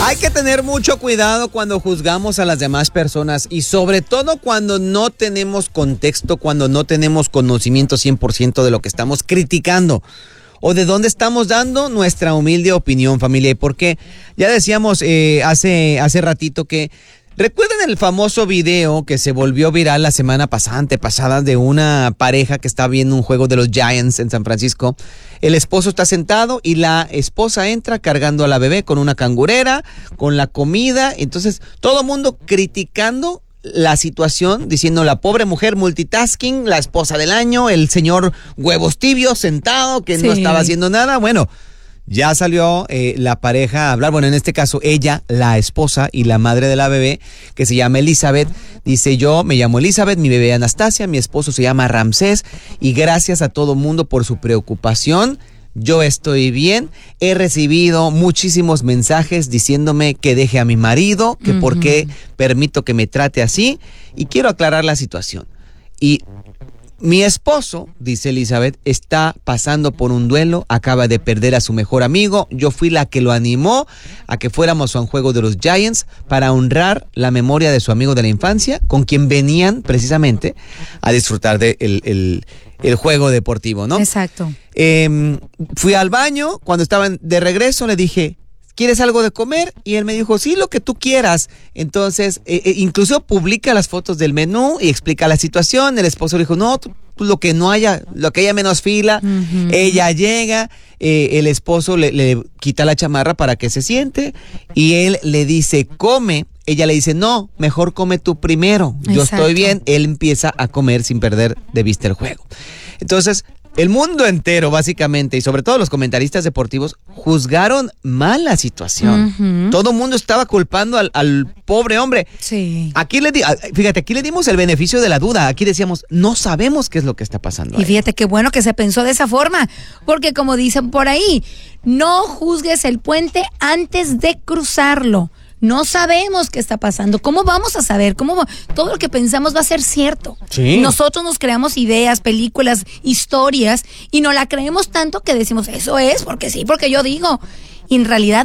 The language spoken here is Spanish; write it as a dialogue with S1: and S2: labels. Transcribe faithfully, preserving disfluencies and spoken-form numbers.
S1: Hay que tener mucho cuidado cuando juzgamos a las demás personas y sobre todo cuando no tenemos contexto, cuando no tenemos conocimiento cien por ciento de lo que estamos criticando o de dónde estamos dando nuestra humilde opinión, familia. Y porque ya decíamos eh, hace, hace ratito que ¿recuerdan el famoso video que se volvió viral la semana pasada, antepasada, de una pareja que está viendo un juego de los Giants en San Francisco? El esposo está sentado y la esposa entra cargando a la bebé con una cangurera, con la comida. Entonces, todo el mundo criticando la situación, diciendo la pobre mujer multitasking, la esposa del año, el señor huevos tibios sentado que sí. no estaba haciendo nada. Bueno, ya salió eh, la pareja a hablar, bueno, en este caso ella, la esposa y la madre de la bebé, que se llama Elizabeth, dice: yo me llamo Elizabeth, mi bebé Anastasia, mi esposo se llama Ramsés, y gracias a todo mundo por su preocupación, yo estoy bien, he recibido muchísimos mensajes diciéndome que deje a mi marido, que uh-huh. por qué permito que me trate así, y quiero aclarar la situación. Y mi esposo, dice Elizabeth, está pasando por un duelo, acaba de perder a su mejor amigo. Yo fui la que lo animó a que fuéramos a un juego de los Giants para honrar la memoria de su amigo de la infancia, con quien venían precisamente a disfrutar del de el, el juego deportivo, ¿no?
S2: Exacto.
S1: Eh, fui al baño, cuando estaban de regreso le dije: ¿quieres algo de comer? Y él me dijo: sí, lo que tú quieras. Entonces, eh, eh, incluso publica las fotos del menú y explica la situación. El esposo le dijo: no, tú, lo que no haya, lo que haya menos fila. Uh-huh. Ella llega, eh, el esposo le, le quita la chamarra para que se siente y él le dice: come. Ella le dice: no, mejor come tú primero. Yo Exacto. estoy bien. Él empieza a comer sin perder de vista el juego. Entonces, el mundo entero, básicamente, y sobre todo los comentaristas deportivos, juzgaron mal la situación. Uh-huh. Todo el mundo estaba culpando al, al pobre hombre.
S2: Sí.
S1: Aquí le di, fíjate, aquí le dimos el beneficio de la duda. Aquí decíamos: no sabemos qué es lo que está pasando.
S2: Y ahí. Fíjate qué bueno que se pensó de esa forma, porque como dicen por ahí, no juzgues el puente antes de cruzarlo. No sabemos qué está pasando. ¿Cómo vamos a saber? ¿Cómo todo lo que pensamos va a ser cierto?
S1: Sí.
S2: Nosotros nos creamos ideas, películas, historias y no la creemos tanto que decimos: eso es porque sí, porque yo digo. Y en realidad